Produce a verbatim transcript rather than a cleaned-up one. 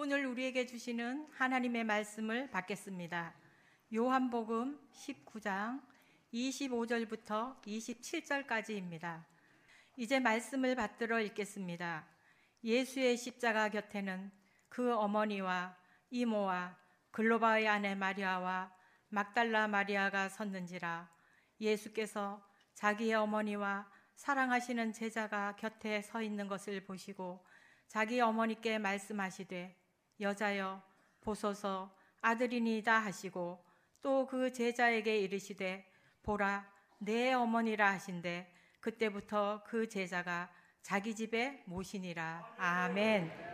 오늘 우리에게 주시는 하나님의 말씀을 받겠습니다. 요한복음 십구 장 이십오 절부터 이십칠 절까지입니다. 이제 말씀을 받들어 읽겠습니다. 예수의 십자가 곁에는 그 어머니와 이모와 글로바의 아내 마리아와 막달라 마리아가 섰는지라. 예수께서 자기의 어머니와 사랑하시는 제자가 곁에 서 있는 것을 보시고 자기 어머니께 말씀하시되 여자여 보소서 아들이니이다 하시고 또 그 제자에게 이르시되 보라 내 어머니라 하신대 그때부터 그 제자가 자기 집에 모시니라. 아멘.